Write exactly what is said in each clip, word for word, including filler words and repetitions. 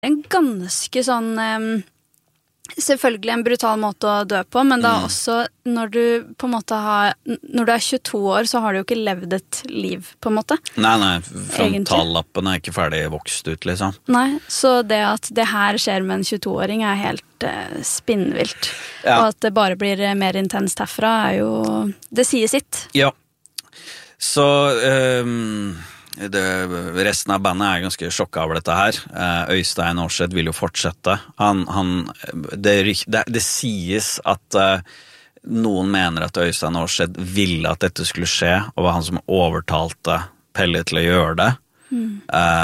Nei, nei, frontallappen er ikke ferdig vokst ut liksom. Nei, så det at det her skjer med en tjueto-åring er helt uh, spinnvilt. Ja. Og at det bare blir mer intenst herfra er jo, det sier sitt. Ja, så um Det, resten av bandet er ganske sjokka over dette her. Øystein Aarseth vil jo fortsette. Han, han, det, det, det sies at uh, noen mener at Øystein Aarseth ville at dette skulle skje, og var han som overtalte Pelle til å gjøre det. Mm.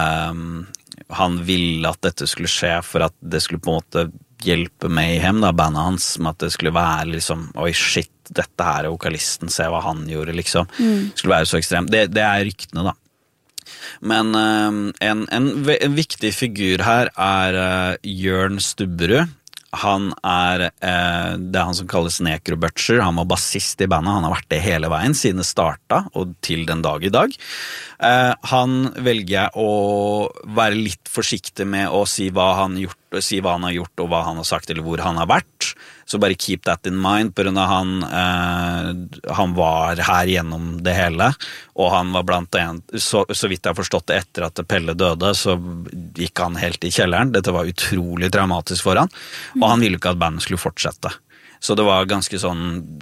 Uh, han ville at dette skulle skje for at det skulle på en måte hjelpe Mayhem, da, bandet hans, med at det skulle være liksom, oi shit, dette her er vokalisten, se hva han gjorde, liksom. Mm. Det skulle være så ekstremt. Det, det er ryktene, da. Men uh, en, en, en viktig figur her er uh, Jørn Stubberud. Han er, uh, det er han som kalles Necro Butcher. Han var bassist i bandet, han har vært det hele veien siden det startet og til den dag i dag. Uh, han velger å være litt forsiktig med å si hva han gjort, si hva han har gjort og hva han har sagt eller hvor han har vært. Så bare keep that in mind, på grunn av han, eh, han var her gjennom det hele, og han var blant en, så, så vidt jeg har forstått det, etter at Pelle døde, så gikk han helt i kjelleren. Dette var utrolig traumatisk for han, og han ville ikke at bandet skulle fortsette. Så det var ganske sånn,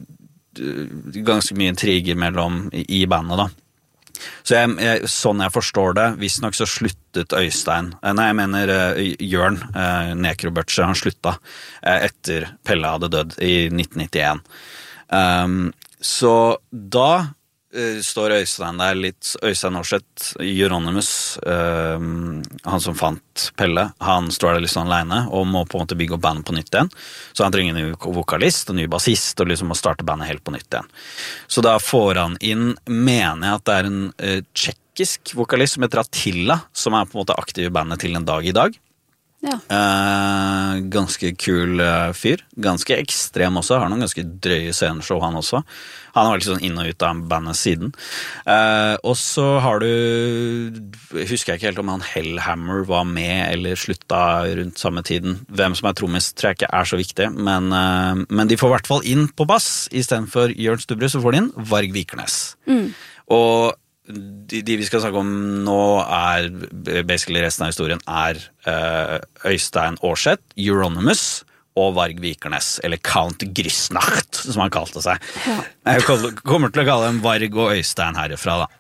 ganske mye intriger mellom i bandet da. Så jeg, jeg, sånn jeg forstår det, hvis nok så sluttet Øystein, nei jeg mener uh, Jørn, uh, Necro Butcher, han slutta uh, etter Pelle hadde dødd i nitten nittien. Um, så da uh, står Øystein der litt, Øystein Aarseth, Euronymous, uh, han som fant Pelle, han står der litt sånn alene og må på en måte bygge opp bandet på nytt igjen. Så han trenger en ny vokalist, en ny bassist, og liksom må starte bandet helt på nytt igjen. Så da får han inn, mener jeg at det er en uh, tjekkisk vokalist som heter Attila, som er på en måte aktiv i bandet til en dag i dag. Ja. Uh, ganske kul uh, fyr, ganske ekstrem også, har noen ganske drøye sceneshow han også. Han har liksom inn og ut av bandet siden. Uh, og så har du, husker jeg ikke helt om han Hellhammer var med eller slutta rundt samme tiden. Hvem som er trommis tror jeg ikke er så viktig, men, uh, men de får i hvert fall inn på bass. I stedet for Jørn Stubberud så får de inn Varg Vikernes. Mm. Og De, de vi skal snakke om nå er basically resten av historien er uh, Øystein Aarseth, Euronymous og Varg Vikernes, eller Count Grysnacht som han kalte seg. Ja. Jeg kommer til å kalle dem Varg og Øystein herifra da.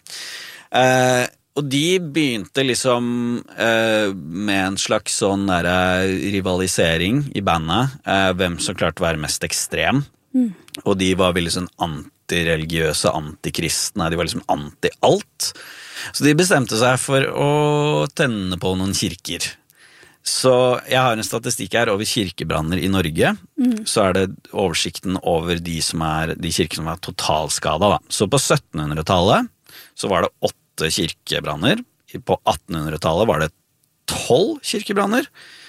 Uh, og de begynte liksom uh, med en slags sånn der, uh, rivalisering i bandet, uh, hvem som klarte å være mest ekstrem. Mm. Og de var veldig sånn antireligiøse, antikristne, de var liksom anti-alt. Så de bestemte seg for å tenne på noen kirker. Så jeg har en statistikk her over kirkebranner i Norge. Mm. Så er det oversikten over de, som er, de kirker som er totalskada da. Så på syttenhundretallet så var det åtte kirkebranner. På attenhundretallet var det tolv kirkebranner.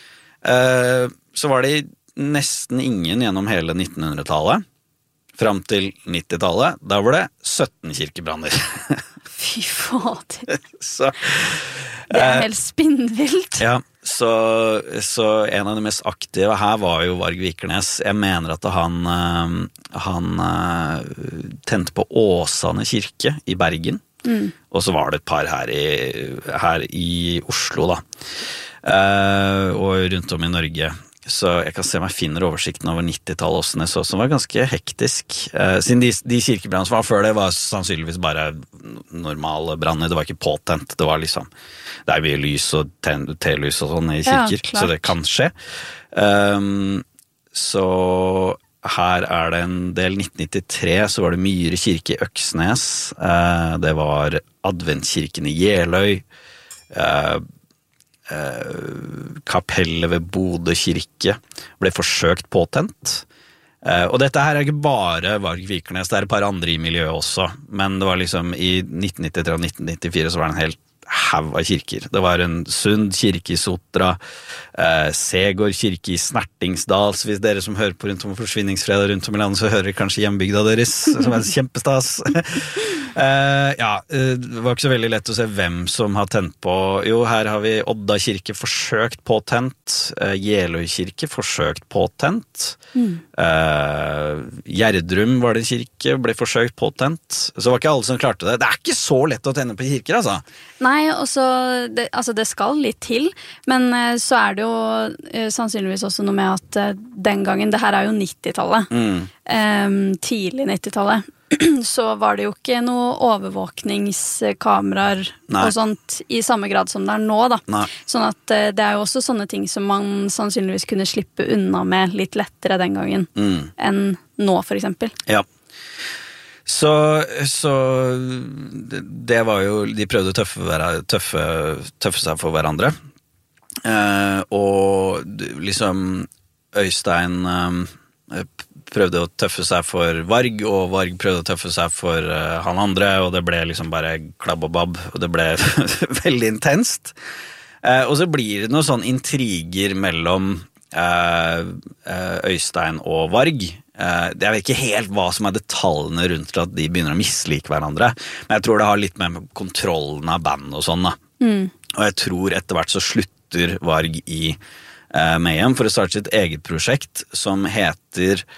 Eh, så var det nesten ingen gjennom hele nittenhundretallet. Fram til nittitallet, da var det sytten kirkebranner. Fy fader. Så, det er helt spinnvilt. Ja, så, så en av de mest aktive her var jo Varg Vikernes. Jeg mener at han, han tente på Åsane kirke i Bergen. Mm. Og så var det et par her i, her i Oslo da. Og rundt om i Norge. Så jeg kan se om jeg finner oversikten over nittitallet også, så, som var ganske hektisk. Eh, siden de, de kirkebrannene som var før det var sannsynligvis bare normale branner, det var ikke påtent, det var liksom, det er mye lys og telys og sånn i kirker, ja, så det kan skje. Um, så her er det en del, nitten nittitre så var det Myhre kirke i Øksnes, uh, det var Adventkirken i Jeløy, uh, Uh, kapellet ved Bodø kirke ble forsøkt påtent uh, og dette her er ikke bare Varg Vikernes, det er et par andre i miljøet også, men det var liksom i nitten nittitre og nitten nittifire så var det en helt hav av kirker. Det var en Sund kirke i Sotra, uh, Segård kirke i Snertingsdal, så hvis dere som hører på rundt om forsvinningsfredag rundt om i landet så hører kanskje hjembygda deres som er kjempestas. Uh, ja, det var ikke så veldig lett å se hvem som har tent på. Jo, her har vi Odda kirke forsøkt påtent, uh, Jeløy kirke forsøkt påtent, mm. uh, Gjerdrum var det kirke, ble forsøkt påtent, så det var ikke alle som klarte det. Det er ikke så lett å tenne på kirker, altså. Nei, også, det, altså det skal litt til, men uh, så er det jo uh, sannsynligvis også noe med at uh, den gangen, det her er jo nittitallet, mm. um, tidlig nittitallet, så var det jo ikke noe overvåkningskameraer og sånt i samme grad som det er nå da. Nei. Sånn at det er jo også sånne ting som man sannsynligvis kunne slippe unna med litt lettere den gangen mm. enn nå for eksempel. Ja. Så, så det var jo, de prøvde å tøffe, tøffe, tøffe seg for hverandre. Eh, og liksom Øystein eh, prøvde å tøffe seg for Varg, og Varg prøvde å tøffe seg for uh, han andre, og det ble liksom bare klabb og babb, og det ble veldig intenst. Uh, og så blir det noen sånn intriger mellom uh, uh, Øystein og Varg. Uh, jeg vet ikke helt hva som er detaljene rundt til at de begynner å mislike hverandre, men jeg tror det har litt med kontrollen av band og sånn da. Mm. Og jeg tror etter hvert så slutter Varg i uh, Mayhem for å starte sitt eget prosjekt, som heter...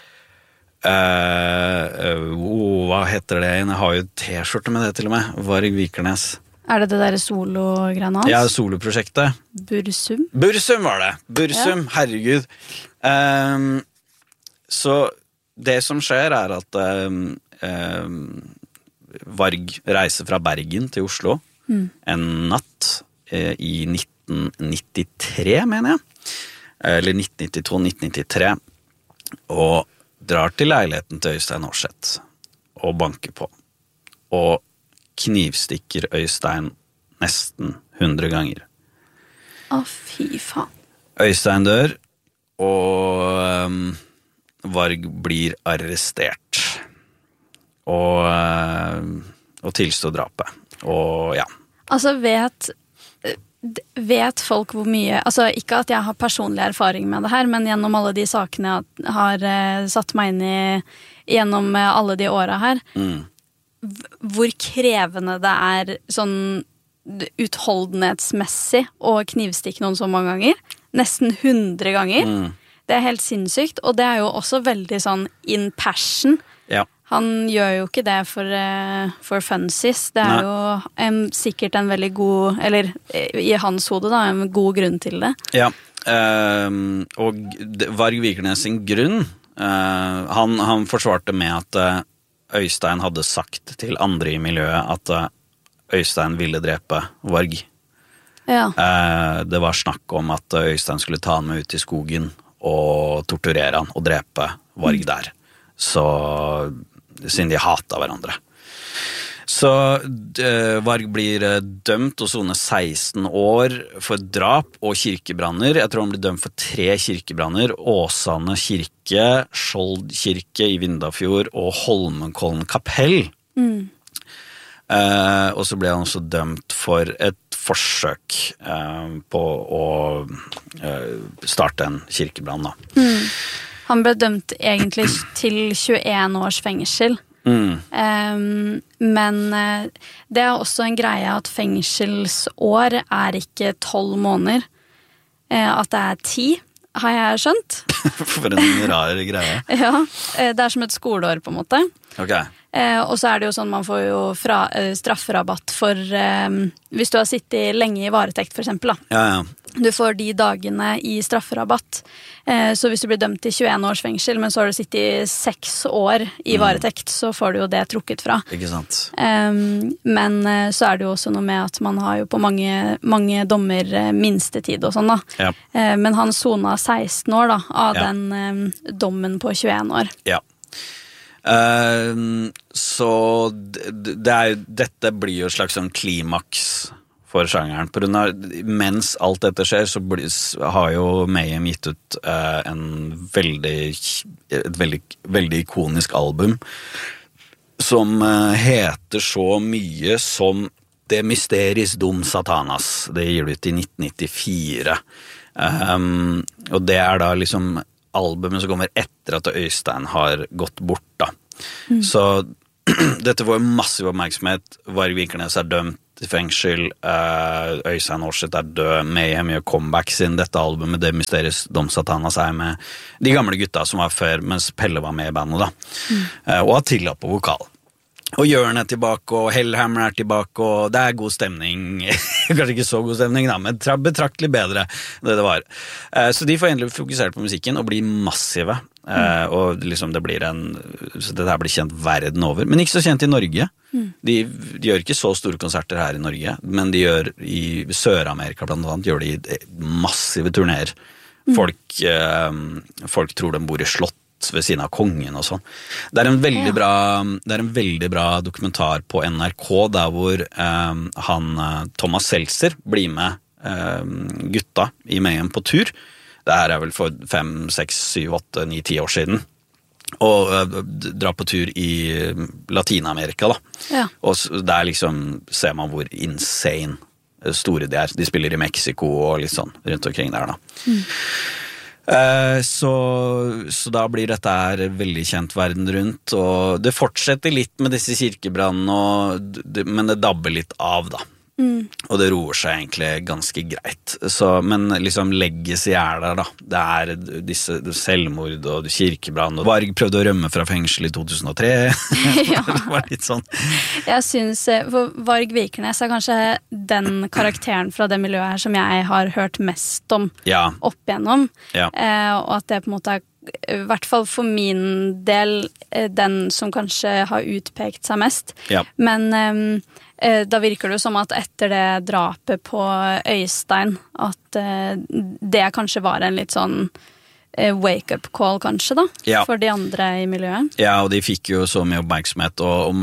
Uh, uh, oh, hva heter det? Jeg har jo t-skjorte med det til og med. Varg Vikernes. Er det det der solo-greiene hans? Ja, soloprosjektet. Bursum? Bursum var det. Bursum, ja. Herregud. Um, så det som skjer er at um, um, Varg reiser fra Bergen til Oslo mm. en natt uh, i nitten nittitre, mener jeg. Eller nitten nittito nitten nittitre. Og drar til leiligheten til Øystein Aarseth og banker på. Og knivstikker Øystein nesten hundre ganger. Å, fy faen. Øystein dør, og um, Varg blir arrestert. Og, um, og tilstår drapet. Og ja. Altså, vet... Vet folk hvor mye, altså ikke at jeg har personlig erfaring med det her, men gjennom alle de sakene jeg har uh, satt meg inn i gjennom uh, alle de årene her, mm. hvor krevende det er sånn utholdenhetsmessig å knivstikke noen så mange ganger, nesten hundre ganger. Mm. Det er helt sinnssykt, og det er jo også veldig sånn in passion. Ja. Han gjør jo ikke det for, uh, for funsies. Det er Nei. jo um, sikkert en veldig god, eller i hans hode da, en god grunn til det. Ja, um, og Varg Vikernes sin grunn, uh, han, han forsvarte med at uh, Øystein hadde sagt til andre i miljøet at uh, Øystein ville drepe Varg. Ja. Uh, det var snakk om at Øystein skulle ta han med ut i skogen og torturere han og drepe Varg mm. der. Så... siden de hatet hverandre. Så uh, Varg blir uh, dømt og soner seksten år for drap og kirkebranner. Jeg tror han blir dømt for tre kirkebranner. Åsane kirke, Skjold kirke i Vindafjord og Holmenkollen kapell. Mm. Uh, og så ble han også dømt for et forsøk uh, på å uh, starte en kirkebrann da. Mm. Han ble dømt egentlig til tjueen års fengsel. Mm. Um, men uh, det er også en greie at fengselsår er ikke tolv måneder. Uh, at det er ti, har jeg skjønt. For en rar greie. Ja, uh, det er som et skoleår på en måte. Okay. Uh, og så er det jo sånn, man får jo fra, uh, strafferabatt for um, hvis du har sittet lenge i varetekt for eksempel da. Ja, ja. Du får de dagene i strafferabatt. Eh, så hvis du blir dømt til tjueen års fengsel, men så har du sittet i seks år i mm. varetekt, så får du jo det trukket fra. Ikke sant. Eh, men eh, så er det jo også noe med at man har jo på mange, mange dommer eh, minstetid og sånn da. Ja. Eh, men han sona seksten år da, av ja. den eh, dommen på tjueen år. Ja. Uh, så det, det er, dette blir jo et slags sånn klimaks for sjangeren. På grunn av, mens alt dette skjer, så blir, har jo Mayhem gitt ut uh, en veldig, et veldig, veldig ikonisk album som uh, heter så mye som Det Mysteris Dom Satanas. Det gir det ut i nitten nittifire. Um, og det er da liksom albumet som kommer etter at Øystein har gått bort da. Mm. Så dette var massiv oppmerksomhet. Varg Vikernes er dømt i fengsel, uh, Øystein Aarseth er død, Mayhem gjør comeback sin dette albumet, det mysterious Domsatana seg med de gamle gutta som var før, mens Pelle var med i bandet da, mm. uh, og Attila på vokal. Og Jørn er tilbake, og Hellhammer er tilbake, og det er god stemning. Kanskje ikke så god stemning da, men betraktelig bedre det det var. Uh, så de får endelig fokusert på musikken og bli massive. Mm. Uh, og liksom det blir en så det her blir kjent verden over, men ikke så kjent i Norge. Mm. De, de gjør ikke så store konserter her i Norge, men de gjør i Sør-Amerika blant annet, gjør de massive turnéer. Mm. Folk, uh, folk tror de bor i slott ved siden av kongen og sånn. Det er en veldig, ja. bra, det er en veldig bra dokumentar på N R K der hvor um, han, Thomas Seltzer blir med um, gutta i Mayhem på tur. Det her er vel for fem, seks, syv, åtte, ni, ti år siden. Og uh, dra på tur i Latinamerika da. Ja. Og der liksom ser man hvor insane store de er. De spiller i Mexico og litt sånn rundt omkring der da. Mm. Uh, så, så da blir dette her veldig kjent verden rundt, og det fortsetter litt med disse kirkebrannene, men det dabber litt av da. Mm. Og det roer seg egentlig ganske greit. Så, men liksom legacy er der da. Det er disse selvmord og kirkebrann, og Varg prøvde å rømme fra fengsel i to tusen og tre. Ja. Det var litt sånn. Jeg synes, for Varg Vikernes er kanskje den karakteren fra det miljøet her som jeg har hørt mest om ja. Opp igjennom. Ja. Eh, og at det på en måte er i hvert fall for min del den som kanskje har utpekt seg mest. Ja. Men eh, da virker det jo som at etter det drapet på Øystein, at eh, det kanskje var en litt sånn eh, wake-up call kanskje da, ja. For de andre i miljøet. Ja, og de fikk jo så mye oppmerksomhet, og,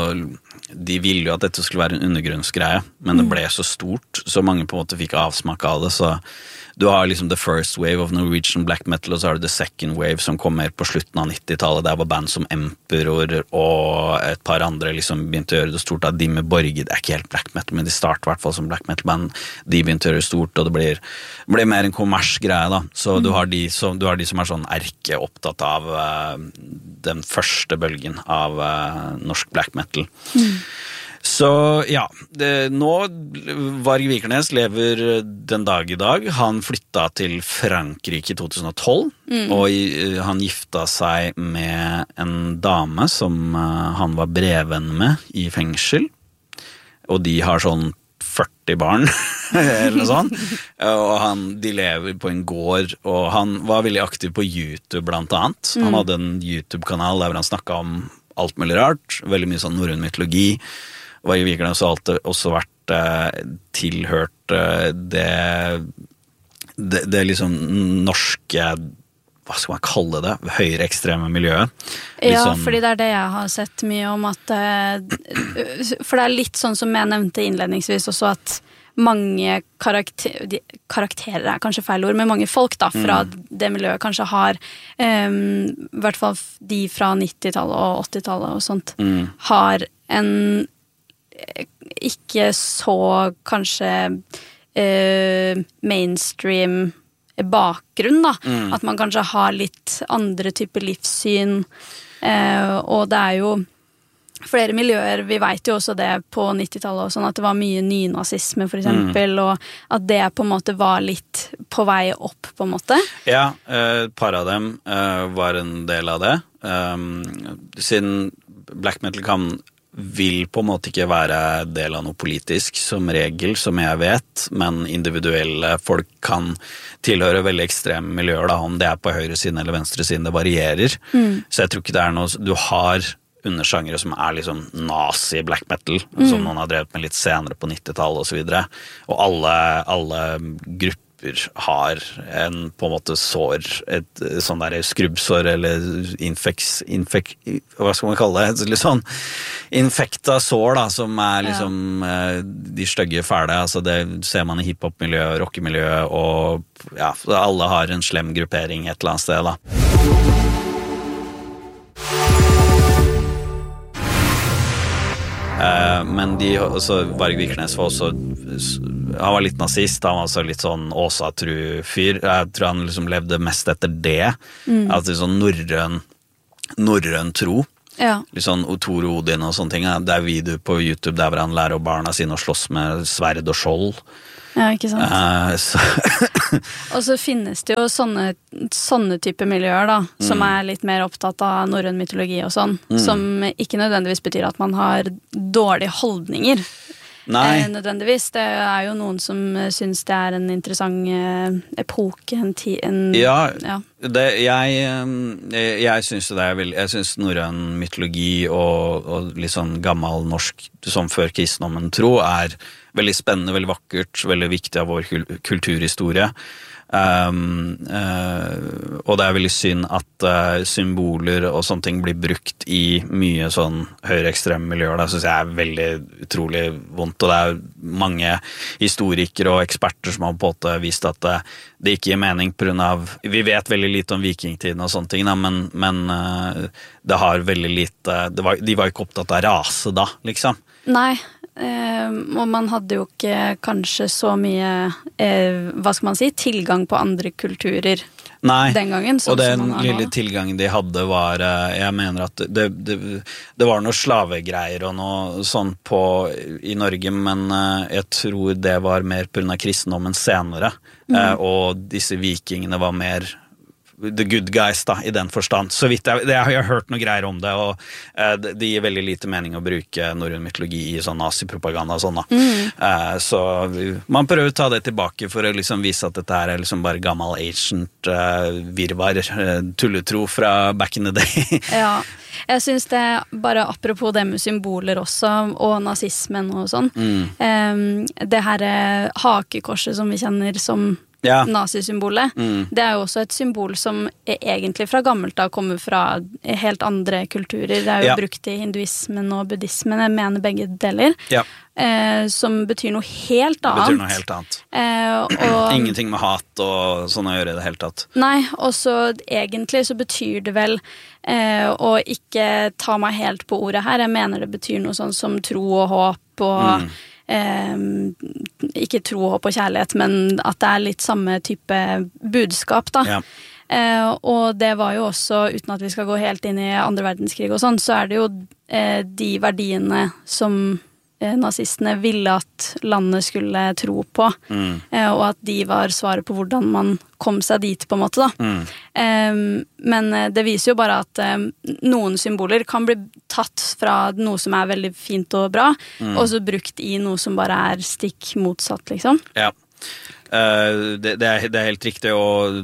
og de ville jo at dette skulle være en undergrunnsgreie, men det ble så stort, så mange på en måte fikk avsmak av det, så du har liksom the first wave of Norwegian black metal, og så har du the second wave som kommer på slutten av nittitallet. Der var band som Emperor og et par andre liksom begynte å gjøre det stort. Dimmu Borgir, det er ikke helt black metal, men de starter i hvert fall som black metal band. De begynte å gjøre det stort, og det blir, blir mer en kommersgreie da. Så mm. du, har de som, du har de som er sånn erke opptatt av uh, den første bølgen av uh, norsk black metal. Mm. Så ja, det, nå Varg Vikernes lever den dag i dag. Han flytta til Frankrike i to tusen og tolv, mm. og i, han gifta seg med en dame som uh, han var brevvenn med i fengsel. Og de har sånn førti barn, eller noe sånt. Og han, de lever på en gård, og han var veldig aktiv på YouTube blant annet. Mm. Han hadde en YouTube-kanal der han snakket om alt mulig rart, veldig mye sånn norrøn mytologi. Varg Vikernes har alltid også vært eh, tilhørt eh, det, det, det liksom norske, hva skal man kalle det, høyreekstreme miljøet. Ja, sånn, fordi det er det jeg har sett mye om at, eh, for det er litt sånn som jeg nevnte innledningsvis også, at mange karakter, de, karakterer er kanskje feil ord, men mange folk da, fra mm. det miljøet kanskje har, um, i hvert fall de fra nittitallet og åttitallet og sånt, mm. har en ikke så kanskje uh, mainstream bakgrunn da, mm. at man kanskje har litt andre typer livssyn, uh, og det er jo flere miljøer, vi vet jo også det på nittitallet og sånn, at det var mye nynazisme for eksempel, mm. og at det på en måte var litt på vei opp på en måte. Ja, et par av dem uh, var en del av det. Um, siden black metal kan vil på en måte ikke være del av noe politisk som regel, som jeg vet, men individuelle folk kan tilhøre veldig ekstreme miljøer da, om det er på høyre siden eller venstre siden, det varierer. Mm. Så jeg tror ikke det er noe, du har undersjangere som er liksom nazi black metal, mm. som noen har drevet med litt senere på nittitallet og så videre, og alle, alle grupper har en på en måte sår, et sånn der skrubbsår eller infeks, infek, hva skal man kalle det, litt sånn infekta sår da, som er liksom ja. De stygge fæle, altså det ser man i hiphop-miljø, rockemiljø, og ja, alle har en slem gruppering et eller annet sted da. Uh, men de, også, Varg Vikernes var også, han var litt nazist, han var også litt sånn Åsatru-fyr, jeg tror han liksom levde mest etter det, mm. altså sånn norrøn, norrøn tro, Ja. Litt sånn Thor og Odin og sånne ting. Det er video på YouTube der hvor han lærer barna sine å slåss med sverd og skjold. Ja, ikke sant. Uh, så og så finnes det jo sånne, sånne type miljøer da, mm. som er litt mer opptatt av norrøn mytologi og sånn, mm. som ikke nødvendigvis betyr at man har dårlige holdninger. Nei. Eh, nødvendigvis. Det er jo noen som synes det er en interessant eh, epoke, en ti... En, ja, ja. Det, jeg, jeg, jeg synes det er veldig, jeg synes norrøn mytologi og, og litt sånn gammel norsk, som før kristendommen tro, er veldig spennende, veldig vakkert, veldig viktig av vår kulturhistorie. Um, uh, og det er veldig synd at uh, symboler og sånne ting blir brukt i mye sånn høyreekstreme miljøer. Det synes jeg er veldig utrolig vondt, og det er mange historikere og eksperter som har på en måte vist at det, det ikke gir mening på grunn av, vi vet veldig lite om vikingtiden og sånne ting, da, men, men uh, det har veldig lite, det var, de var ikke opptatt av rase da, liksom. Nei, eh, og man hadde jo ikke kanskje så mye, eh, hva skal man si, tilgang på andre kulturer. Nei, den gangen, sånn og den lille nå. tilgangen de hadde var, jeg mener at det, det, det var noe slavegreier og noe sånt på, i Norge, men jeg tror det var mer på grunn av kristendommen senere, mm. og disse vikingene var mer the good guys da, i den forstand. Så vidt jeg, jeg har hørt noe greier om det, og uh, det, det gir veldig lite mening å bruke norrøn mytologi i sånn nazipropaganda og sånn da. Mm. Uh, så man prøver å ta det tilbake for å liksom vise at dette her er liksom bare gammel ancient uh, virvar, uh, tulletro fra back in the day. Ja, jeg synes det, bare apropos det med symboler også, og nazismen og sånn, mm. um, det her hakekorset som vi kjenner som ja. Nazisymbolet, mm. det er jo også et symbol som er egentlig fra gammelt av kommer fra helt andre kulturer. Det er jo ja. brukt i hinduismen og buddhismen, jeg mener begge deler, ja. eh, som betyr noe helt annet. Det betyr noe helt annet. Eh, og, Ingenting med hat og sånn å gjøre i det hele tatt. Nei, og så egentlig så betyr det vel eh, å ikke ta meg helt på ordet her. Jeg mener det betyr noe sånn som tro og håp og mm. Eh, ikke tro, håp og kjærlighet, men at det er litt samme type budskap da. Ja. Eh, og det var jo også, uten at vi skal gå helt inn i andre verdenskrig og sånn, så er det jo eh, de verdiene som eh, nazistene ville at landet skulle tro på, mm. eh, og at de var svaret på hvordan man kom seg dit på en måte da. Mm. Eh, men det viser jo bare at eh, noen symboler kan bli tatt fra noe som er veldig fint og bra, mm. og så brukt i noe som bare er stikk motsatt, liksom. Ja, uh, det, det, er, det er helt riktig, og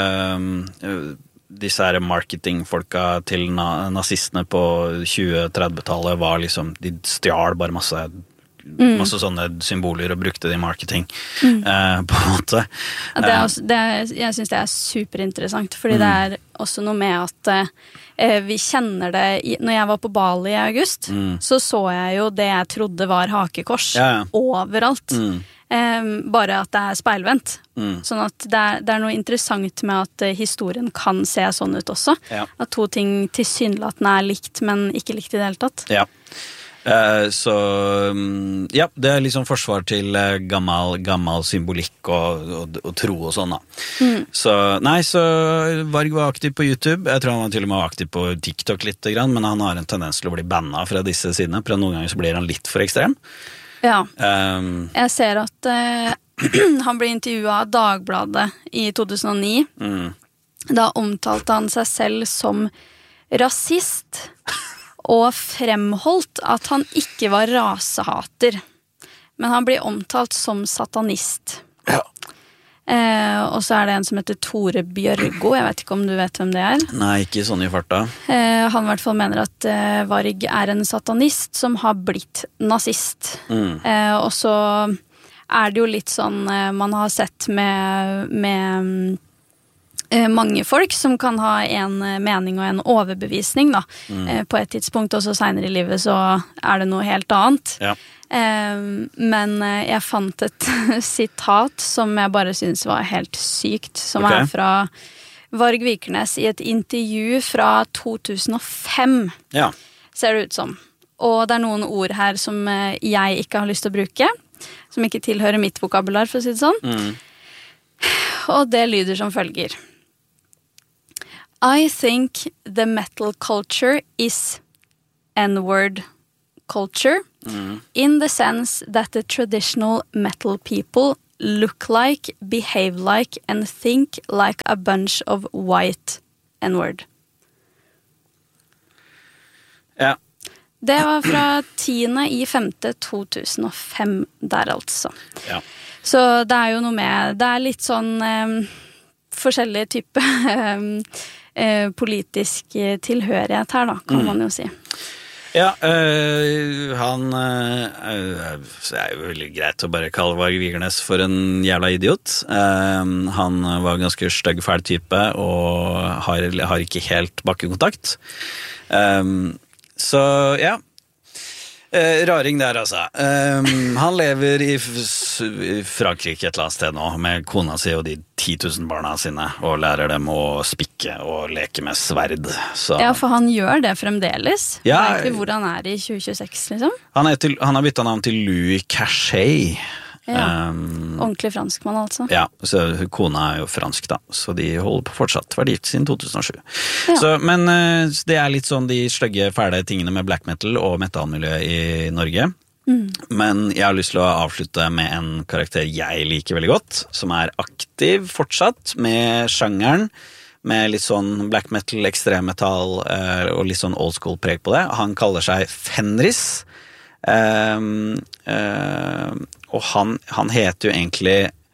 uh, disse her marketingfolka til na- nazistene på tjue-tredve-tallet var liksom, de stjal bare masse Mm. masse sånne symboler og brukte det i marketing mm. uh, på en måte. Ja, det er også, det er, jeg synes det er superinteressant, fordi mm. det er også noe med at uh, vi kjenner det i, når jeg var på Bali i august, mm. så så jeg jo det jeg trodde var hakekors ja, ja. overalt. Mm. Um, bare at det er speilvendt. Mm. Sånn at det er, det er noe interessant med at uh, historien kan se sånn ut også. Ja. At to ting tilsynelatende er likt, men ikke likt i det hele tatt. Ja. Uh, så ja, det er liksom forsvar til uh, gammel, gammel symbolikk og, og, og tro og sånn da. Mm. Så, nei, så Varg var aktiv på YouTube. Jeg tror han var til og med aktiv på TikTok litt grann, men han har en tendens til å bli bannet fra disse sidene, for noen ganger så blir han litt for ekstrem. Ja, um, jeg ser at uh, han ble intervjuet av Dagbladet i to tusen og ni. Mm. Da omtalte han seg selv som rasist og fremholdt at han ikke var rasehater, men han blir omtalt som satanist. Ja. Eh, og så er det en som heter Tore Bjørgo, jeg vet ikke om du vet hvem det er. Nei, ikke sånn i farta. Eh, han i hvert fall mener at eh, Varg er en satanist som har blitt nazist. Mm. Eh, og så er det jo litt sånn eh, man har sett med... med mange folk som kan ha en mening og en overbevisning da, mm. på et tidspunkt, og så senere i livet så er det noe helt annet. Ja. Men jeg fant et sitat som jeg bare synes var helt sykt, som okay. er fra Varg Vikernes i et intervju fra to tusen og fem, ja. ser det ut som. Og det er noen ord her som jeg ikke har lyst til å bruke, som ikke tilhører mitt vokabular, for å si det sånn. Mm. Og det lyder som følger. I think the metal culture is N-word culture mm. in the sense that the traditional metal people look like, behave like, and think like a bunch of white N-word. Ja. Det var fra tiende i femte to tusen og fem der, altså. Ja. Så det er jo noe med, det er litt sånn eh, forskjellig type eh, politisk tilhørighet her, da, kan mm. man jo si. Ja, øh, han øh, det er jo veldig greit å bare kalle Varg Vikernes for en jævla idiot. Uh, han var ganske stygg, fæl type og har, har ikke helt bakkekontakt. Um, så ja, uh, raring der altså. Um, han lever i, i Frankrike et eller annet sted nå med kona si og de ti tusen barna sine og lærer dem å spikke og leke med sverd. Så. Ja, for han gjør det fremdeles. Ja, vet vi hvor han er i tjue tjueseks, liksom? Han, er til, han har byttet navn til Louis Cachet. Ja, um, ordentlig franskmann altså. Ja, så kona er jo fransk da, så de holder på fortsatt, var gift siden to tusen og sju. Ja. Så, men uh, det er litt sånn de stygge, fæle tingene med black metal og metalmiljø i Norge. Mm. Men jeg har lyst til å avslutte med en karakter jeg liker veldig godt, som er aktiv fortsatt med sjangeren, med litt sånn black metal, ekstremmetall eh, og litt sånn old school preg på det. Han kaller seg Fenris, eh, eh, og han, han heter jo egentlig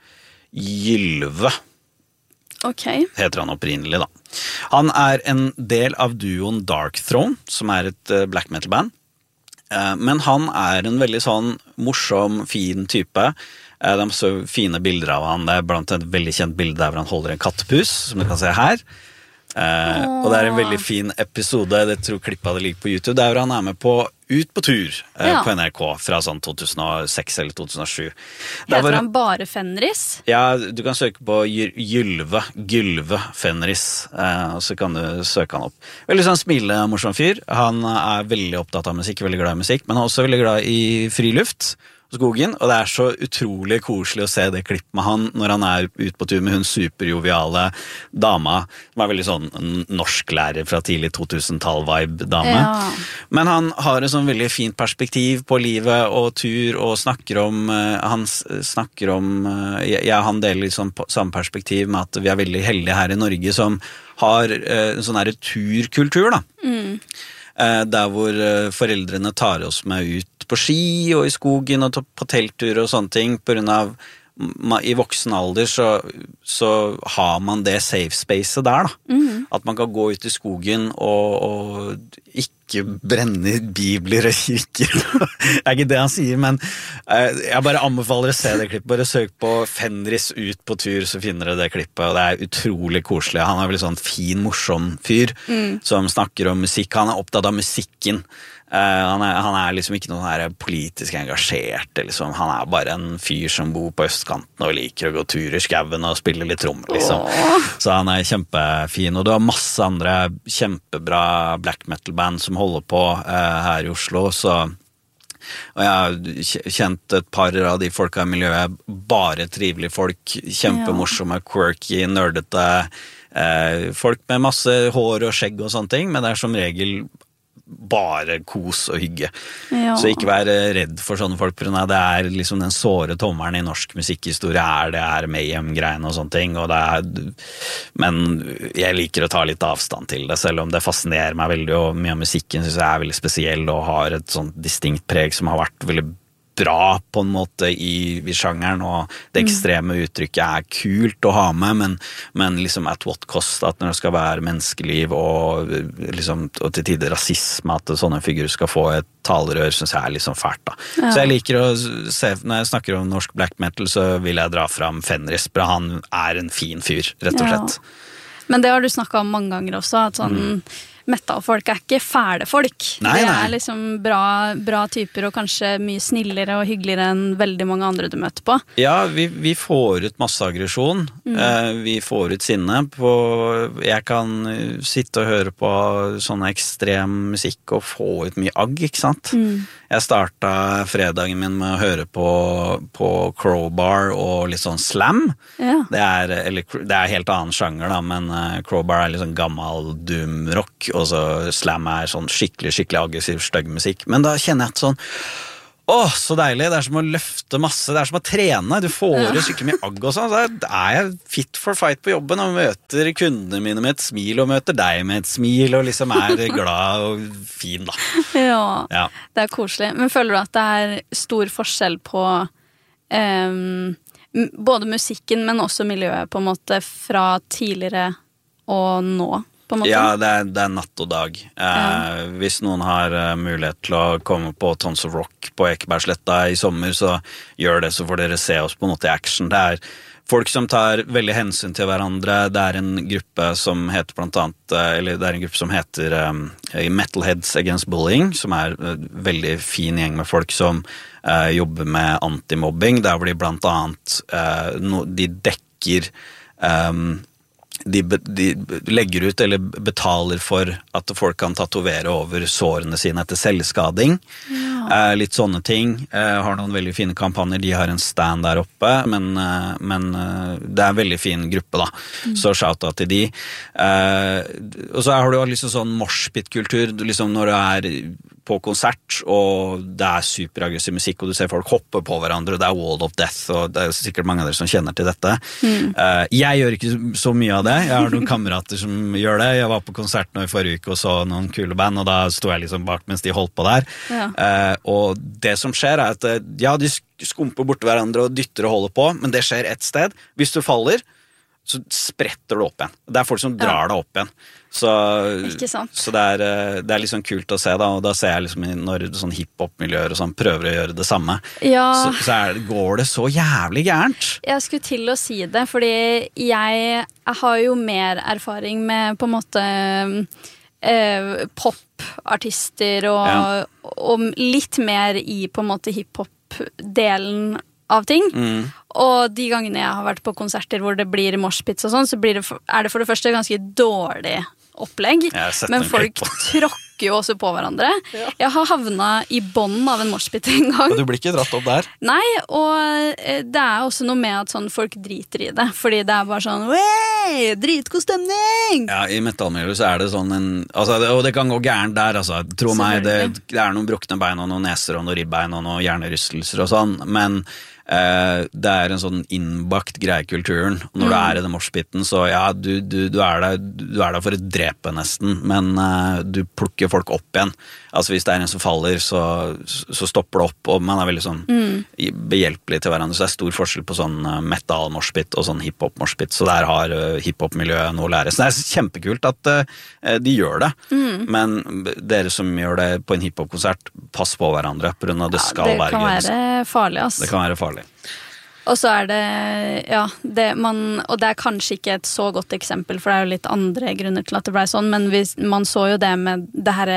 Gylve. Ok. Heter han opprinnelig da. Han er en del av duoen Dark Throne, som er et uh, black metal band. Men han er en veldig sånn morsom, fin type. De har så fine bilder av han. Det er blant et veldig kjent bilde der hvor han holder en kattepus, som du kan se her. Eh, og det er en veldig fin episode, det tror klippet det ligger på YouTube, der han er med på Ut på tur eh, ja. På N R K fra sånn to tusen og seks eller to tusen og sju. Heter var, han bare Fenris? Ja, du kan søke på Gylve, Gylve Fenris, eh, og så kan du søke han opp. Veldig sånn smilende, morsom fyr. Han er veldig opptatt av musikk, veldig glad i musikk, men også veldig glad i friluft. Skogen, og det er så utrolig koselig å se det klipp med han når han er ute på tur med hun superjoviale dama, som er veldig sånn norsklærer fra tidlig to tusen-tall-vibe dame. Ja. Men han har et sånn veldig fint perspektiv på livet og tur, og snakker om, uh, han snakker om, uh, jeg, jeg han deler litt sånn samme perspektiv med at vi er veldig heldige her i Norge som har uh, en sånn her turkultur da. Mm. Uh, der hvor uh, foreldrene tar oss med ut på ski og i skogen og på telttur og sånne ting, på grunn av i voksen alder så, så har man det safe spacet der da. Mm. At man kan gå ut i skogen og, og ikke brenne bibler og kirker. Det er ikke det han sier, men jeg bare anbefaler å se det klippet. Bare søk på Fenris ut på tur, så finner dere det klippet, og det er utrolig koselig. Han er veldig sånn fin, morsom fyr mm. som snakker om musikk. Han er opptatt av musikken. Uh, han, er, han er liksom ikke noen her politisk engasjert, liksom. Han er bare en fyr som bor på østkanten og liker å gå tur i skaven og spille litt trommer, liksom. Oh. Så han er kjempefin, og du har masse andre kjempebra black metal band som holder på uh, her i Oslo, så og jeg har kjent et par av de folka i miljøet, bare trivelige folk, kjempemorsomme, quirky, nerdete uh, folk med masse hår og skjegg og sånne ting, men det er som regel bare kos og hygge. Ja. Så ikke vær redd for sånne folk, for det er liksom den såre tommeren i norsk musikkhistorie, er det er Mayhem-greiene og sånne ting, og det er, men jeg liker å ta litt avstand til det, selv om det fascinerer meg veldig, og mye av musikken synes jeg er veldig spesiell, og har et sånt distinkt preg som har vært veldig bra på en måte i, i sjangeren, og det ekstreme uttrykket er kult å ha med, men, men liksom at what cost, at når det skal være menneskeliv og, liksom, og til tider rasisme, at sånne figurer skal få et talerør, synes jeg er liksom fælt da. Ja. Så jeg liker å se, når jeg snakker om norsk black metal, så vil jeg dra fram Fenris, for han er en fin fyr, rett og slett. Ja. Men det har du snakket om mange ganger også, at sånn mm. metal-folk er ikke fæle folk. Nei, det er nei. liksom bra, bra typer, og kanskje mye snillere og hyggeligere enn veldig mange andre du møter på. Ja, vi, vi får ut masse aggresjon. Mm. Eh, vi får ut sinne. På, jeg kan sitte og høre på sånne ekstrem musikk og få ut mye agg, ikke sant? Mm. Jeg startet fredagen min med å høre på, på Crowbar og litt sånn slam. Ja. Det, er, eller, det er helt annen sjanger da, men uh, Crowbar er litt sånn gammel doom-rock, og så slam er sånn skikkelig, skikkelig aggressiv, støgg musikk. Men da kjenner jeg at sånn, åh, så deilig, det er som å løfte masse, det er som å trene, du får jo skikkelig mye agg og sånn, så er jeg fit for fight på jobben og møter kundene mine med et smil og møter deg med et smil og liksom er glad og fin da. Ja, ja. Det er koselig. Men føler du at det er stor forskjell på um, både musikken, men også miljøet på en måte fra tidligere og nå? Ja, det er, det er natt og dag. Eh, ja. Hvis noen har uh, mulighet til å komme på Tons of Rock på Ekebergsletta i sommer, så gjør det, så får dere se oss på en måte i action. Det er folk som tar veldig hensyn til hverandre. Det er en gruppe som heter blant annet, eller det er en gruppe som heter um, Metalheads Against Bullying, som er en veldig fin gjeng med folk som uh, jobber med antimobbing, der hvor de blant annet uh, no, de dekker um, De, de legger ut eller betaler for at folk kan tatovere over sårene sine etter selvskading. Ja. Eh, litt sånne ting. Eh, har noen veldig fine kampanjer. De har en stand der oppe, men, eh, men eh, det er en veldig fin gruppe da. Mm. Så shout-out til de. Eh, og så har du liksom sånn moshpit-kultur, liksom når du er på konsert, og det er superaggressiv musikk, og du ser folk hoppe på hverandre, og det er Wall of Death, og det er sikkert mange av dere som kjenner til dette. Mm. Uh, jeg gjør ikke så mye av det. Jeg har noen kamerater som gjør det. Jeg var på konsert nå i forrige uke og så noen kule band, og da sto jeg liksom bak mens de holdt på der. Ja. Uh, og det som skjer er at, ja, de skumper bort hverandre og dytter og holder på, men det skjer et sted. Hvis du faller, så spretter du opp igjen. Det er folk som drar ja. deg opp igjen. Så, så det, er, det er liksom kult å se da, og da ser jeg liksom når sånn hiphop-miljøer og sånn prøver å gjøre det samme, ja. så, så er, går det så jævlig gærent. Jeg skulle til å si det, fordi jeg, jeg har jo mer erfaring med på en måte eh, pop-artister og, ja. og litt mer i på en måte hiphop-delen av ting. Mm. Og de gangene jeg har vært på konserter hvor det blir moshpits og sånn, så blir det for, er det for det første ganske dårlig opplegg, men folk tråkker jo også på hverandre. Ja. Jeg har havnet i bånden av en moshpit en gang. Og du blir ikke dratt opp der? Nei, og det er også noe med at sånn folk driter i det, fordi det er bare sånn, wey, dritgod stemning! Ja, i metallmiljøet så er det sånn en, altså, og det kan gå gærent der, altså, tro meg, det, det er noen brukne bein og noen neser og noen ribbein og noen hjernerystelser og sånn, men Uh, det er en sånn innbakt greie i kulturen. Når mm. du er i den moshpiten, så ja, du, du, du, er der, du er der for å drepe nesten, men uh, du plukker folk opp igjen. Altså hvis det er en som faller, så, så stopper det opp, og man er veldig sånn mm. behjelpelig til hverandre. Så det er stor forskjell på sånn metal-moshpit og sånn hiphop-moshpit, så der har uh, hiphop-miljøet noe å lære. Så det er kjempekult at uh, de gjør det, mm. men dere som gjør det på en hiphop-konsert, pass på hverandre, på grunn av det skal ja, det være kan være farlig, ass. Det kan være farlig. Og så er det, ja, det man, og det er kanskje ikke et så godt eksempel, for det er jo litt andre grunner til at det ble sånn, men hvis, man så jo det med det her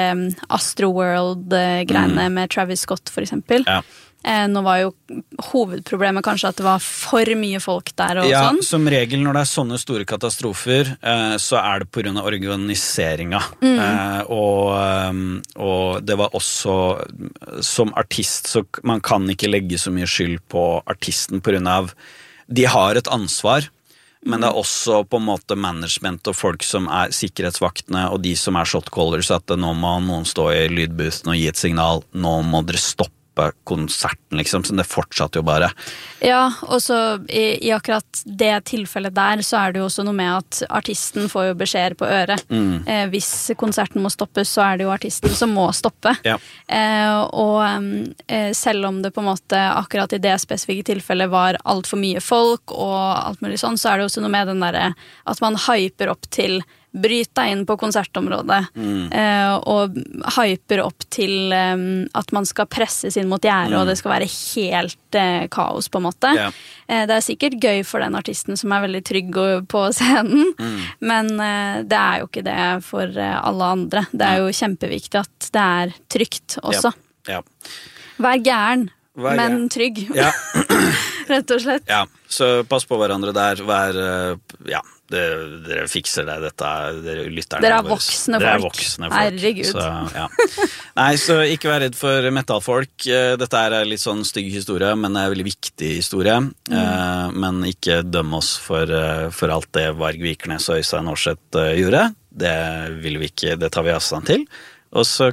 Astroworld-greiene mm. med Travis Scott, for eksempel. Ja. Eh, nå var jo hovedproblemet kanskje at det var for mye folk der og ja, sånn. Ja, som regel når det er sånne store katastrofer, eh, så er det på grunn av organiseringa. Mm. Eh, og, og det var også, som artist, så man kan ikke legge så mye skyld på artisten på grunn av, de har et ansvar, men det er også på en måte management og folk som er sikkerhetsvaktene og de som er shotcallers, at nå må noen stå i lydboosten og gi et signal, nå må dere stoppe konserten, liksom, så det fortsatte jo bare. Ja, og så i, i akkurat det tilfellet der, så er det jo også noe med at artisten får jo beskjeder på øret. Mm. Eh, hvis konserten må stoppes, så er det jo artisten som må stoppe. Ja. Eh, og eh, selv om det på en måte akkurat i det spesifikke tilfellet var alt for mye folk og alt mulig sånn, så er det også noe med den der at man hyper opp til bryt deg inn på konsertområdet mm. eh, og hyper opp til eh, at man skal presses inn mot gjerdet mm. og det skal være helt eh, kaos på en måte. Yeah. Eh, det er sikkert gøy for den artisten som er veldig trygg på scenen, mm. men eh, det er jo ikke det for eh, alle andre. Det er jo kjempeviktig at det er trygt også. Yeah. Yeah. Vær gæren, Vær men gæren. Trygg. Ja. Rett og slett. Ja, så pass på hverandre der. Vær, ja, det, dere fikser det, dette dere lytterne. Dere er voksne folk. Dere er voksne folk. Herregud. Så, ja. Nei, så ikke vær redd for metallfolk. Dette er litt sånn stygg historie, men det er veldig viktig historie. Mm. Uh, men ikke døm oss for, uh, for alt det Varg Vikernes og Øystein Aarseth uh, gjorde. det vil vi ikke, det tar vi avstand til. Og så,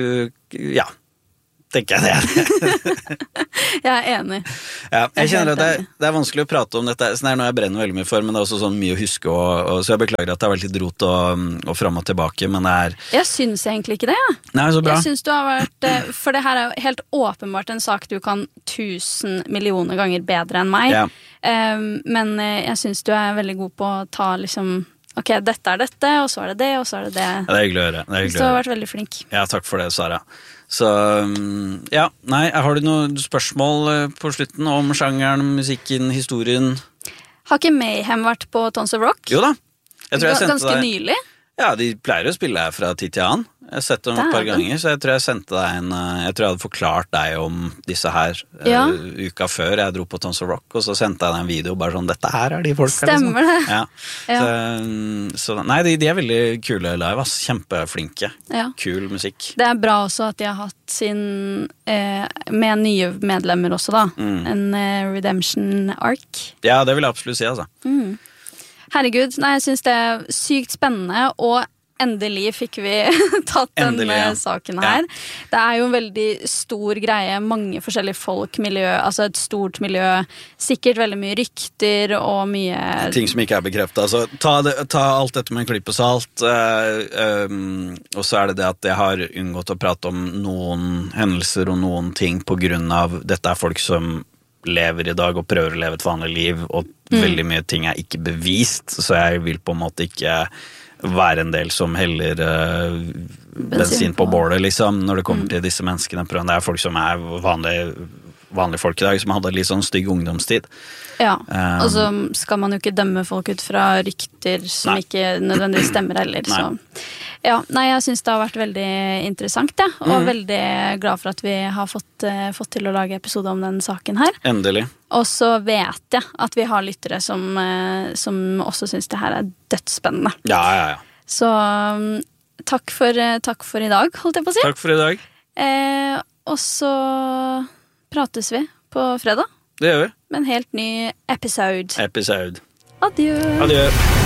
ja, tenker jeg det. Jeg er enig. Ja, jeg kjenner at det er, det er vanskelig å prate om dette, sånn er noe jeg brenner veldig mye for, men det er også sånn mye å huske, og, og, så jeg beklager at det har vært litt rot og, og frem og tilbake, men det er... Jeg synes egentlig ikke det, ja. Nei, så bra. Jeg synes du har vært, for det her er jo helt åpenbart en sak du kan tusen millioner ganger bedre enn meg, ja. um, men jeg synes du er veldig god på å ta liksom, ok, dette er dette, og så er det det, og så er det det. Ja, det er hyggelig å høre. Det er hyggelig å høre. Så du har vært veldig flink. Ja, takk for det, Sara. Så, ja, nei, har du noen spørsmål på slutten om sjangeren, musikken, historien? Har ikke Mayhem vært på Tons of Rock? Jo da. Jeg tror jeg sendte Ganske deg... nylig? Ja, de pleier å spille her fra tid til annen. Jeg har sett dem et par ganger, så jeg tror jeg sendte deg en... Jeg tror jeg hadde forklart deg om disse her ja. uh, uka før jeg dro på Tons of Rock, og så sendte jeg deg en video bare sånn, dette her er de folka. Stemmer det. Ja. Ja. Så, så, nei, de, de er veldig kule live, ass. Kjempeflinke. Ja. Kul musikk. Det er bra også at de har hatt sin, eh, med nye medlemmer også da, mm. en eh, Redemption Arc. Ja, det vil jeg absolutt si, altså. Mm. Herregud, nei, jeg synes det er sykt spennende, og endelig fikk vi tatt endelig, denne ja. saken her. Ja. Det er jo en veldig stor greie, mange forskjellige folk, miljø, altså et stort miljø, sikkert veldig mye rykter og mye... Ting som ikke er bekreftet, altså ta, det, ta alt dette med en klype salt, uh, um, og så er det det at jeg har unngått å prate om noen hendelser og noen ting på grunn av dette er folk som lever i dag og prøver å leve et vanlig liv, og mm. veldig mye ting er ikke bevist, så jeg vil på en måte ikke være en del som heller uh, bensin på bålet, liksom, når det kommer mm. til disse menneskene. Det er folk som er vanlige, vanlige folk i dag, som hadde litt sånn stygg ungdomstid. Ja, um, og så skal man jo ikke dømme folk ut fra rykter som nei. Ikke nødvendigvis stemmer heller, så... Ja, nei, jeg synes det har vært veldig interessant, ja, og mm. veldig glad for at vi har fått, uh, fått til å lage episode om den saken her. Endelig. Og så vet jeg at vi har lyttere som, uh, som også synes det her er dødsspennende. Ja, ja, ja. Så um, takk, for, uh, takk for i dag, holdt jeg på å si. Takk for i dag. Eh, og så prates vi på fredag. Det gjør vi. Med en helt ny episode. Episode. Adjø. Adjø.